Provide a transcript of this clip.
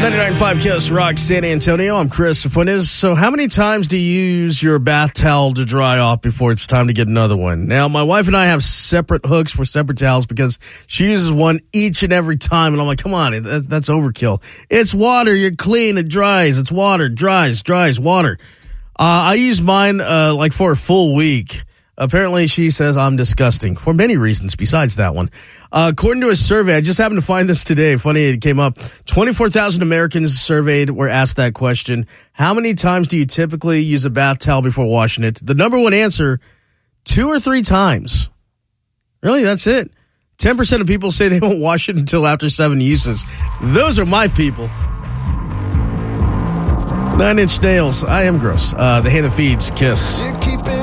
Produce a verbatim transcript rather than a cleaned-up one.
ninety-nine point five Kiss Rock, San Antonio. I'm Chris Fuentes. So how many times do you use your bath towel to dry off before it's time to get another one? Now, my wife and I have separate hooks for separate towels because she uses one each and every time. And I'm like, come on, that's overkill. It's water. You're clean. It dries. It's water. Dries, dries, water. Uh, I use mine uh, like for a full week. Apparently, she says I'm disgusting for many reasons besides that one. Uh, according to a survey, I just happened to find this today. Funny, it came up. twenty-four thousand Americans surveyed were asked that question. How many times do you typically use a bath towel before washing it? The number one answer, two or three times. Really, that's it. ten percent of people say they won't wash it until after seven uses. Those are my people. Nine Inch Nails. I am gross. Uh, the hand that feeds. Kiss.